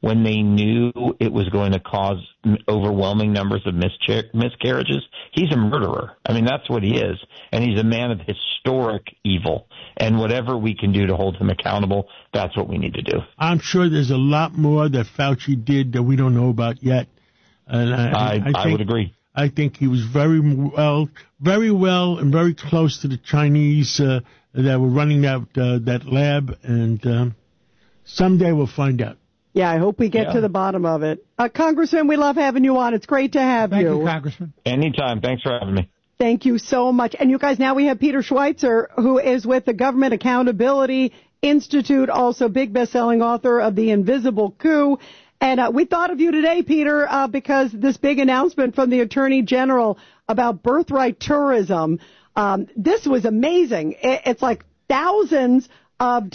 when they knew it was going to cause overwhelming numbers of miscar- miscarriages. He's a murderer. I mean, that's what he is. And he's a man of historic evil. And whatever we can do to hold him accountable, that's what we need to do. I'm sure there's a lot more that Fauci did that we don't know about yet. And I, I, I, think, I would agree. I think he was very well, very well, and very close to the Chinese uh, that were running that uh, that lab. And um, someday we'll find out. Yeah, I hope we get Yeah. to the bottom of it. Uh, Congressman, we love having you on. It's great to have Thank you. you, Congressman. Anytime. Thanks for having me. Thank you so much. And you guys, now we have Peter Schweitzer, who is with the Government Accountability Institute, also big best-selling author of The Invisible Coup. And uh, we thought of you today, Peter, uh, because this big announcement from the Attorney General about birthright tourism, um, this was amazing. It, it's like thousands of